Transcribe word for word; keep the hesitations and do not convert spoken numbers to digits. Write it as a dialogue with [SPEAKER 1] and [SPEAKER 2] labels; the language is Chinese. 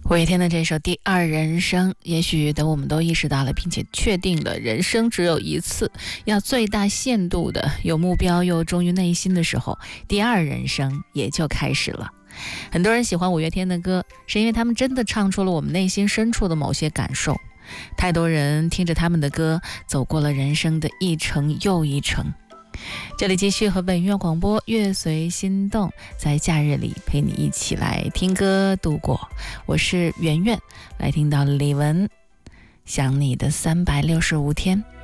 [SPEAKER 1] 五月天的这首《第二人生》，也许等我们都意识到了并且确定了人生只有一次，要最大限度的有目标又忠于内心的时候，第二人生也就开始了。很多人喜欢五月天的歌，是因为他们真的唱出了我们内心深处的某些感受。太多人听着他们的歌，走过了人生的一程又一程。这里继续和本音乐广播乐随心动，在假日里陪你一起来听歌度过。我是圆圆，来听到李玟想你的三百六十五天。